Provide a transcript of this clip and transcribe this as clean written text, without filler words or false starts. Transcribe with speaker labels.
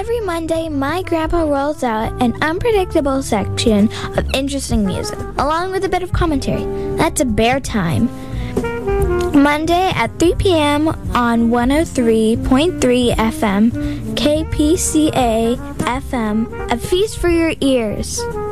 Speaker 1: Every Monday, my grandpa rolls out an unpredictable section of interesting music, along with a bit of commentary. That's a bear time. Monday at 3 p.m. on 103.3 FM, KPCA FM, a feast for your ears.